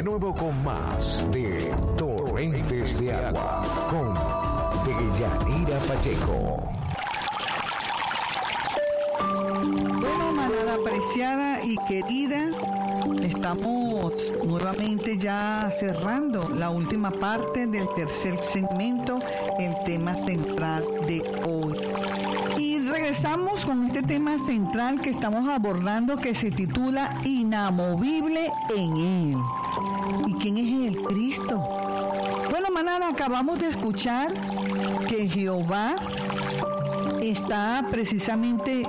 nuevo con más de Torrentes de Agua con Deyanira Pacheco. Bueno, manada apreciada y querida, estamos nuevamente ya cerrando la última parte del tercer segmento, el tema central de hoy. Y regresamos con este tema central que estamos abordando, que se titula Inamovible en Él. ¿Y quién es el Cristo? Bueno, manada, acabamos de escuchar que Jehová está precisamente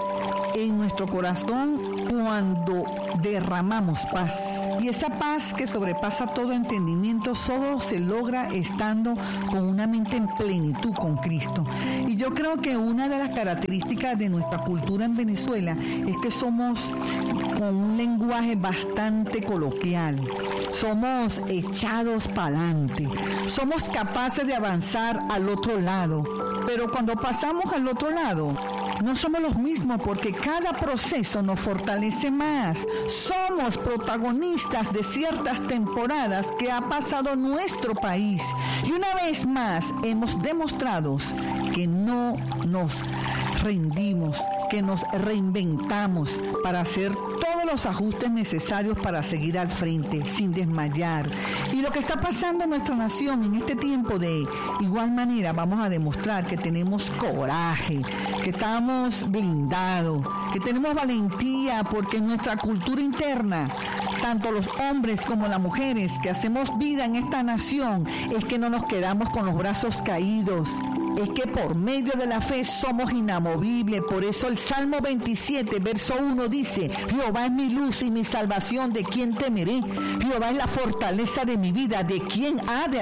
en nuestro corazón cuando derramamos paz. Y esa paz que sobrepasa todo entendimiento solo se logra estando con una mente en plenitud con Cristo. Y yo creo que una de las características de nuestra cultura en Venezuela es que somos con un lenguaje bastante coloquial. Somos echados para adelante. Somos capaces de avanzar al otro lado. Pero cuando pasamos al otro lado, no somos los mismos porque cada proceso nos fortalece más. Somos protagonistas de ciertas temporadas que ha pasado nuestro país. Y una vez más hemos demostrado que no nos rendimos, que nos reinventamos para hacer todos los ajustes necesarios para seguir al frente, sin desmayar. Y lo que está pasando en nuestra nación en este tiempo, de igual manera vamos a demostrar que tenemos coraje, que estamos blindados, que tenemos valentía, porque nuestra cultura interna, tanto los hombres como las mujeres que hacemos vida en esta nación, es que no nos quedamos con los brazos caídos. Es que por medio de la fe somos inamovibles. Por eso el Salmo 27, verso 1 dice: Jehová es mi luz y mi salvación, ¿de quién temeré? Jehová es la fortaleza de mi vida, ¿de quién ha de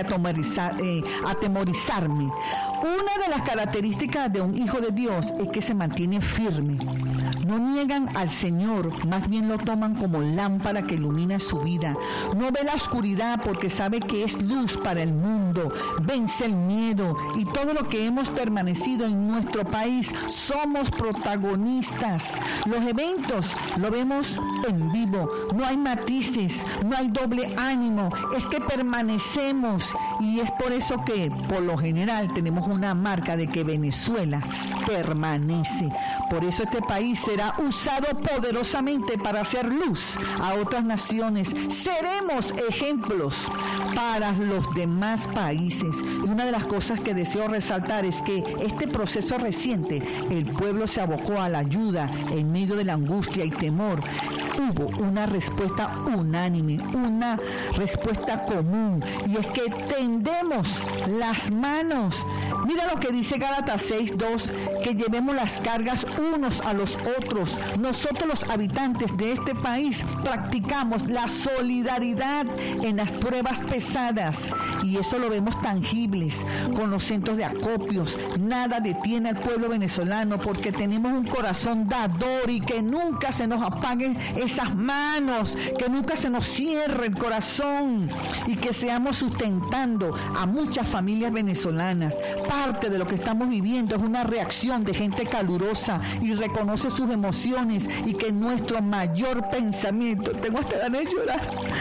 atemorizarme? Una de las características de un hijo de Dios es que se mantiene firme. No niegan al Señor, más bien lo toman como lámpara que ilumina su vida. No ve la oscuridad porque sabe que es luz para el mundo. Vence el miedo, y todo lo que hemos permanecido en nuestro país somos protagonistas. Los eventos lo vemos en vivo. No hay matices, no hay doble ánimo. Es que permanecemos, y es por eso que por lo general tenemos una marca de que Venezuela permanece. Por eso este país será usado poderosamente para hacer luz a otras naciones. Seremos ejemplos para los demás países. Y una de las cosas que deseo resaltar es que este proceso reciente, el pueblo se abocó a la ayuda en medio de la angustia y temor. Hubo una respuesta unánime, una respuesta común, y es que tendemos las manos. Mira lo que dice Gálatas 6:2, que llevemos las cargas unos a los otros. Nosotros, los habitantes de este país, practicamos la solidaridad en las pruebas pesadas, y eso lo vemos tangibles con los centros de acopios. Nada detiene al pueblo venezolano porque tenemos un corazón dador, y que nunca se nos apaguen esas manos, que nunca se nos cierre el corazón, y que seamos sustentando a muchas familias venezolanas. Parte de lo que estamos viviendo es una reacción de gente calurosa y reconoce sus emociones, y que nuestro mayor pensamiento, tengo hasta ganas de llorar,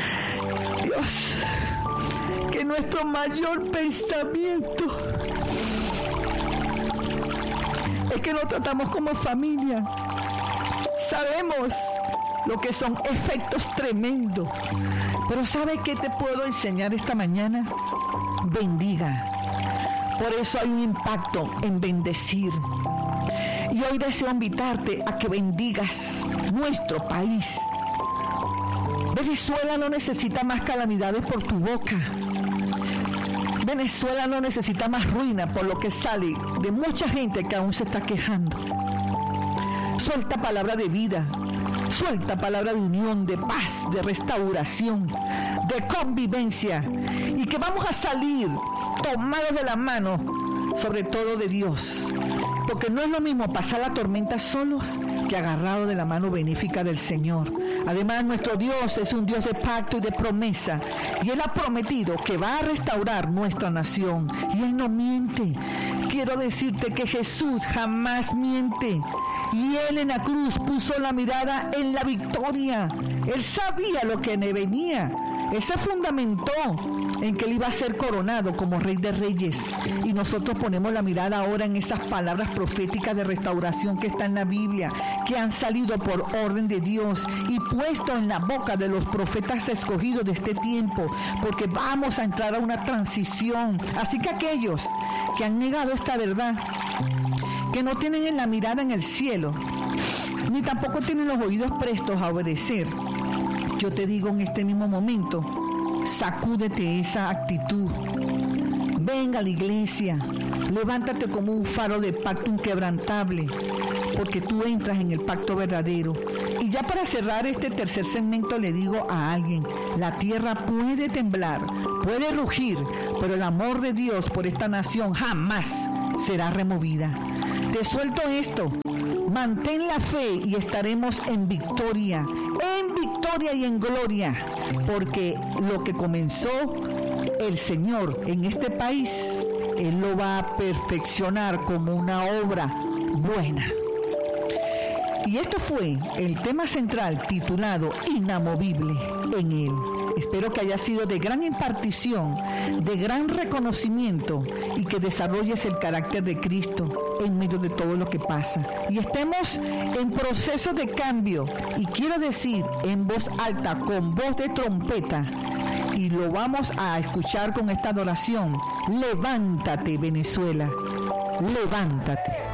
Dios, que nuestro mayor pensamiento es que nos tratamos como familia. Sabemos lo que son efectos tremendos, pero ¿sabe qué te puedo enseñar esta mañana? Bendiga. Por eso hay un impacto en bendecir. Y hoy deseo invitarte a que bendigas nuestro país. Venezuela no necesita más calamidades por tu boca. Venezuela no necesita más ruina por lo que sale de mucha gente que aún se está quejando. Suelta palabra de vida. Suelta palabra de unión, de paz, de restauración, de convivencia, y que vamos a salir tomados de la mano, sobre todo de Dios, porque no es lo mismo pasar la tormenta solos que agarrados de la mano benéfica del Señor. Además, nuestro Dios es un Dios de pacto y de promesa, y Él ha prometido que va a restaurar nuestra nación, y Él no miente. Quiero decirte que Jesús jamás miente, y Él en la cruz puso la mirada en la victoria. Él sabía lo que le venía, Él se fundamentó en que él iba a ser coronado como Rey de Reyes. Y nosotros ponemos la mirada ahora en esas palabras proféticas de restauración que están en la Biblia, que han salido por orden de Dios y puesto en la boca de los profetas escogidos de este tiempo, porque vamos a entrar a una transición. Así que aquellos que han negado esta verdad, que no tienen en la mirada en el cielo, ni tampoco tienen los oídos prestos a obedecer, yo te digo en este mismo momento, sacúdete esa actitud. Ven a la iglesia, levántate como un faro de pacto inquebrantable, porque tú entras en el pacto verdadero. Y ya para cerrar este tercer segmento le digo a alguien, la tierra puede temblar, puede rugir, pero el amor de Dios por esta nación jamás será removida. Te suelto esto, mantén la fe y estaremos en victoria y en gloria, porque lo que comenzó el Señor en este país, Él lo va a perfeccionar como una obra buena. Y esto fue el tema central titulado Inamovible en Él. Espero que haya sido de gran impartición, de gran reconocimiento y que desarrolles el carácter de Cristo en medio de todo lo que pasa. Y estemos en proceso de cambio, y quiero decir en voz alta, con voz de trompeta, y lo vamos a escuchar con esta adoración. Levántate, Venezuela, levántate.